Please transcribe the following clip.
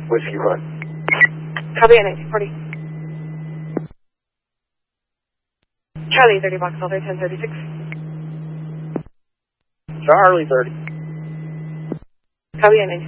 Whiskey Run. Copy at 1940. Charlie 30 Box Delta 1036. Charlie 30. Copy at 1940.